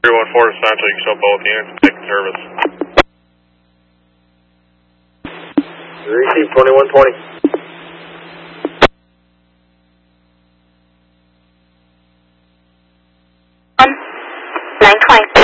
314 Sancho, you can show both units, take service. Receive 2120. 920.